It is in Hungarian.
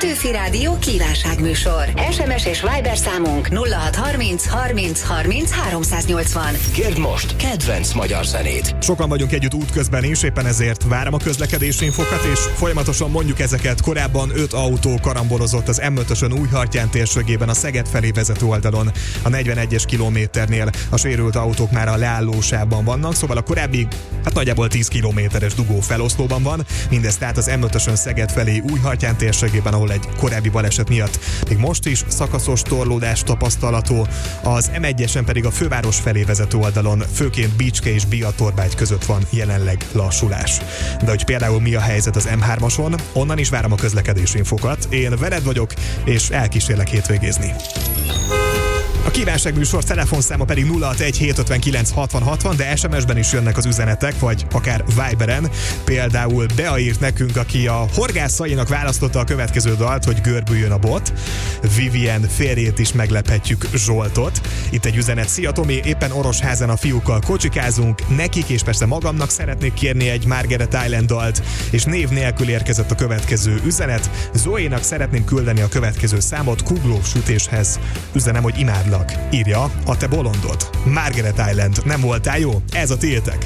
Petőfi Rádió kívánságműsor. SMS és Viber számunk 0630 30 30 380. Kérd most kedvenc magyar zenét. Sokan vagyunk együtt útközben is, éppen ezért várom a közlekedési infokat, és folyamatosan mondjuk ezeket. Korábban 5 autó karambolozott az M5-ösön Újhartyán térségében a Szeged felé vezető oldalon. A 41-es kilométernél a sérült autók már a leállósában vannak, szóval a korábbi, nagyjából 10 kilométeres dugó feloszlóban van. Mindez tehát az M5-ösön Szeged felé Újhartyán térségében, ahol egy korábbi baleset miatt még most is szakaszos torlódás tapasztalható. Az M1-esen pedig a főváros felé vezető oldalon, főként Bicske és Biatorbágy között van jelenleg lassulás. De hogy például mi a helyzet az M3-ason, onnan is várom a közlekedési infokat. Én veled vagyok, és elkísérlek hétvégézni. A kívánságműsor telefonszáma pedig 061 759 60 60, de SMS-ben is jönnek az üzenetek, vagy akár Viberen. Például Bea írt nekünk, aki a horgászainak választotta a következő dalt, hogy görbüljön a bot. Vivien férjét is meglephetjük, Zsoltot. Itt egy üzenet: szia Tomi, éppen Orosházán a fiúkkal kocsikázunk, nekik és persze magamnak szeretnék kérni egy Margaret Island dalt, és név nélkül érkezett a következő üzenet. Zoénak szeretném küldeni a következő számot kuglós ütéshez. Üzenem, hogy imádlak. Írja a te bolondod. Margaret Island, nem voltál jó? Ez a tiétek.